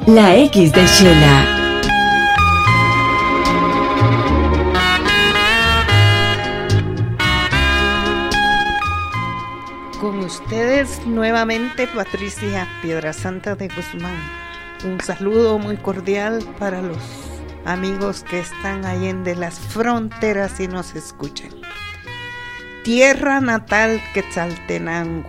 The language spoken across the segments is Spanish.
La X de Shela. Con ustedes nuevamente Patricia Piedrasanta de Guzmán. Un saludo muy cordial para los amigos que están allende las fronteras y nos escuchan. Tierra natal Quetzaltenango,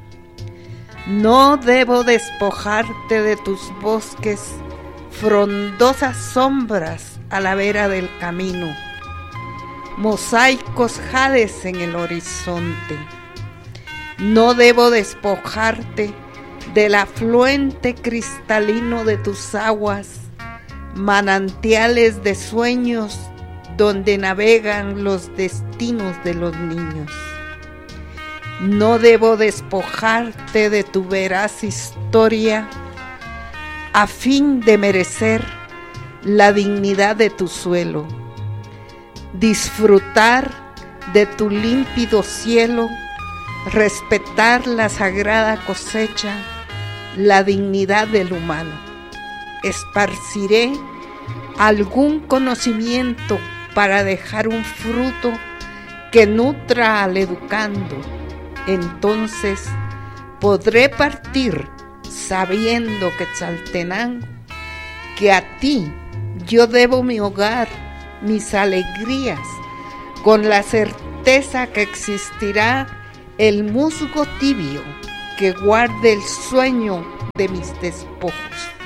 no debo despojarte de tus bosques, frondosas sombras a la vera del camino, mosaicos jades en el horizonte. No debo despojarte del afluente cristalino de tus aguas, manantiales de sueños donde navegan los destinos de los niños. No debo despojarte de tu veraz historia a fin de merecer la dignidad de tu suelo, disfrutar de tu límpido cielo, respetar la sagrada cosecha, la dignidad del humano. Esparciré algún conocimiento para dejar un fruto que nutra al educando. Entonces podré partir sabiendo, Quetzaltenango, que a ti yo debo mi hogar, mis alegrías, con la certeza que existirá el musgo tibio que guarde el sueño de mis despojos.